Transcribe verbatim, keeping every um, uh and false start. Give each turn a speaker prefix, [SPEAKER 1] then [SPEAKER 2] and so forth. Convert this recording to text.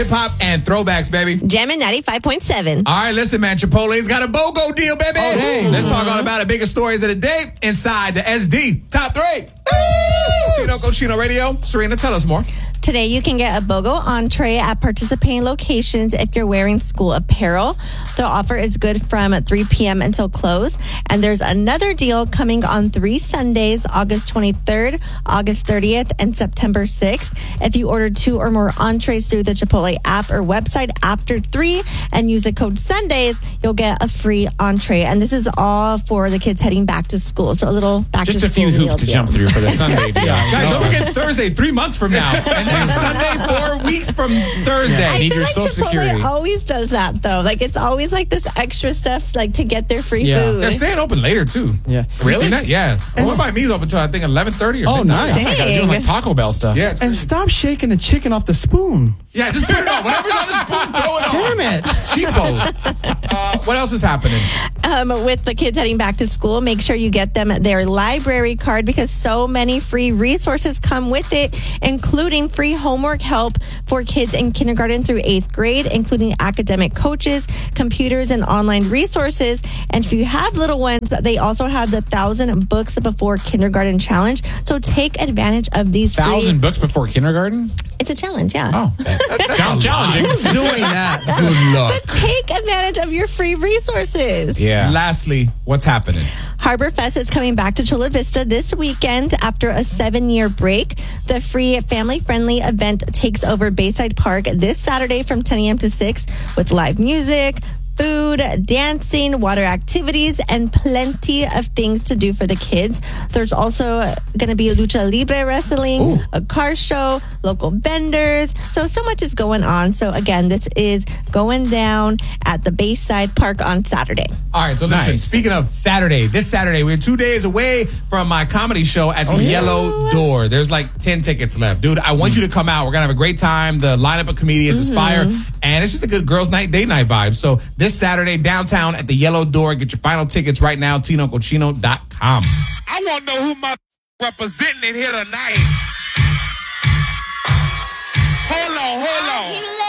[SPEAKER 1] hip-hop and throwbacks, baby.
[SPEAKER 2] Jammin' ninety-five point seven.
[SPEAKER 1] All right, listen, man. Chipotle's got a BOGO deal, baby.
[SPEAKER 3] Oh, hey.
[SPEAKER 1] Let's talk all about the biggest stories of the day inside the S D Top three. Chino Cochino Radio. Serena, tell us more.
[SPEAKER 2] Today, you can get a BOGO entree at participating locations if you're wearing school apparel. The offer is good from three p.m. until close. And there's another deal coming on three Sundays, August twenty-third, August thirtieth, and September sixth. If you order two or more entrees through the Chipotle app or website after three and use the code Sundays, you'll get a free entree. And this is all for the kids heading back to school. So a little back
[SPEAKER 3] Just
[SPEAKER 2] to
[SPEAKER 3] a
[SPEAKER 2] school
[SPEAKER 3] few hoops
[SPEAKER 2] meal
[SPEAKER 3] to
[SPEAKER 2] deal.
[SPEAKER 3] jump through for the Sunday deal.
[SPEAKER 1] Guys, don't forget Thursday, three months from now. And then Sunday, four weeks from Thursday.
[SPEAKER 2] I
[SPEAKER 3] Need
[SPEAKER 2] feel
[SPEAKER 3] your
[SPEAKER 2] like
[SPEAKER 3] Social
[SPEAKER 2] Chipotle
[SPEAKER 3] Security.
[SPEAKER 2] always does that, though. Like, it's always like this extra stuff, like, to get their free
[SPEAKER 3] Yeah.
[SPEAKER 2] food.
[SPEAKER 1] They're staying open later, too.
[SPEAKER 3] Yeah.
[SPEAKER 1] Have you
[SPEAKER 3] Really?
[SPEAKER 1] seen that? Yeah. One by me is open until, I think, eleven thirty or
[SPEAKER 4] Oh,
[SPEAKER 1] midnight.
[SPEAKER 4] nice.
[SPEAKER 3] I gotta do like Taco Bell stuff.
[SPEAKER 1] Yeah.
[SPEAKER 4] And stop shaking the chicken off the spoon.
[SPEAKER 1] Yeah, just put it on. Whatever's on the spoon, throw it on.
[SPEAKER 4] Damn it.
[SPEAKER 1] Cheapos. Uh, what else is happening?
[SPEAKER 2] Um, with the kids heading back to school, make sure you get them their library card because so many free resources come with it, including free homework help for kids in kindergarten through eighth grade, including academic coaches, computers, and online resources. And if you have little ones, they also have the Thousand Books Before Kindergarten Challenge. So take advantage of these free-
[SPEAKER 3] Thousand books before kindergarten?
[SPEAKER 2] It's a challenge, yeah.
[SPEAKER 3] Oh, that sounds challenging.
[SPEAKER 4] Who's doing that?
[SPEAKER 1] Good luck.
[SPEAKER 2] But take advantage of your free resources.
[SPEAKER 3] Yeah.
[SPEAKER 1] Lastly, what's happening?
[SPEAKER 2] Harbor Fest is coming back to Chula Vista this weekend after a seven-year break. The free family-friendly event takes over Bayside Park this Saturday from ten a.m. to six with live music, food, dancing, water activities, and plenty of things to do for the kids. There's also going to be lucha libre wrestling,
[SPEAKER 3] Ooh.
[SPEAKER 2] a car show, local vendors. So, so much is going on. So, again, this is going down at the Bayside Park on Saturday.
[SPEAKER 1] All right, so listen,
[SPEAKER 3] Nice.
[SPEAKER 1] speaking of Saturday, this Saturday, we're two days away from my comedy show at the
[SPEAKER 2] yeah.
[SPEAKER 1] Yellow Door. There's like ten tickets left. Dude, I want you to come out. We're going to have a great time. The lineup of comedians Aspire, and it's just a good girls' night, date night vibe. So this Saturday, downtown at the Yellow Door. Get your final tickets right now, tino cochino dot com.
[SPEAKER 5] I want to know who my representing here tonight. Hold on, hold on.